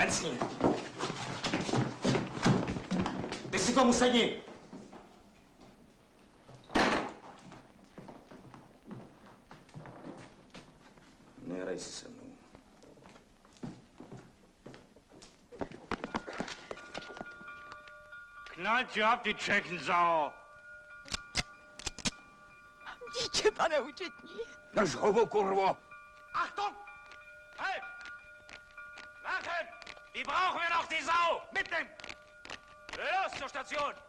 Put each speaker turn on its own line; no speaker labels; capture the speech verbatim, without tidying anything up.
Kancní. Ty si tomu sedni. Nehraj si se mnou.
Knallt ihr ab, die Tschechensau!
Dítě, pane účetní.
Drž hubu, kurvo! Achtung! Halt! Warten! Die brauchen wir noch, die Sau! Mitnehmen! Los zur Station!